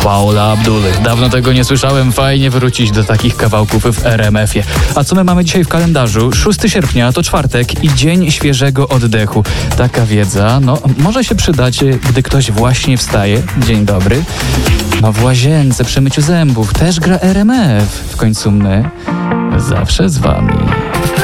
Paula Abdul. Dawno tego nie słyszałem, fajnie wrócić do takich kawałków w RMF-ie. A co my mamy dzisiaj w kalendarzu? 6 sierpnia to czwartek i dzień świeżego oddechu. Taka wiedza, może się przydać, gdy ktoś właśnie wstaje. Dzień dobry. W łazience, przy myciu zębów też gra RMF. W końcu my zawsze z wami.